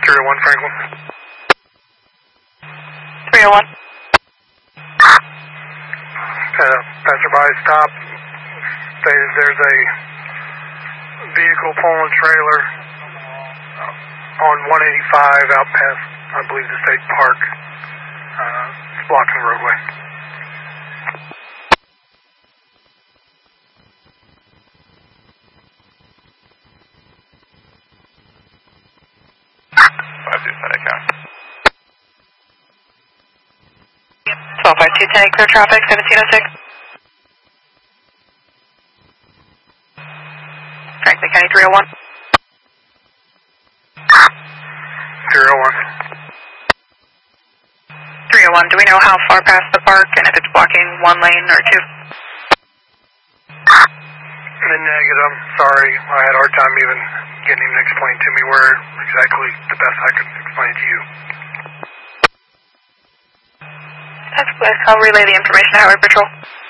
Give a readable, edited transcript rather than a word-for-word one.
301 Franklin. 301. Passerby stop. There's a vehicle pulling trailer on 185 out past, I believe, the state park. It's blocking the roadway. Twelve 5210, clear traffic, 1706. Franklin County 301. 301. 301, do we know how far past the park and if it's blocking one lane or two? In the negative, I'm sorry. I had a hard time even getting him to explain to me where exactly the best I could explain it to you. That's good. I'll relay the information to Highway Patrol.